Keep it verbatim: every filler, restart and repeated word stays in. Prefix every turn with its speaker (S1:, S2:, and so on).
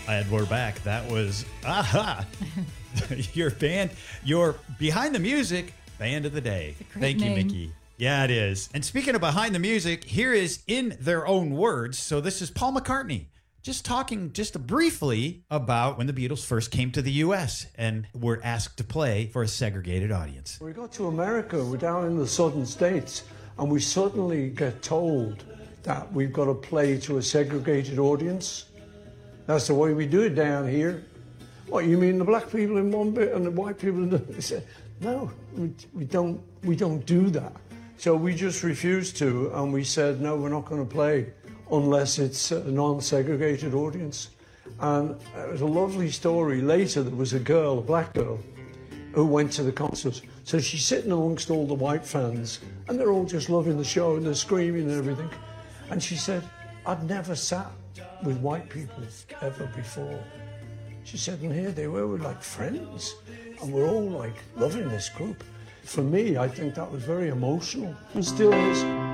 S1: And we're back. That was Aha! Your band, your Behind the Music Band of the Day. Thank
S2: name.
S1: you, Mickey. Yeah, it is. And speaking of Behind the Music, here is In Their Own Words. So this is Paul McCartney just talking just briefly about when the Beatles first came to the U S and were asked to play for a segregated audience.
S3: We got to America, we're down in the southern states, and we suddenly get told that we've got to play to a segregated audience. That's the way we do it down here. What, you mean the black people in one bit and the white people in the other? They said, no, we, we, don't, we don't do that. So we just refused to, and we said, no, we're not going to play unless it's a non-segregated audience. And it was a lovely story. Later, there was a girl, a black girl, who went to the concert. So she's sitting amongst all the white fans, and they're all just loving the show, and they're screaming and everything. And she said, I'd never sat with white people ever before. She said, and here they were, we're like friends, and we're all like loving this group. For me, I think that was very emotional, and still is.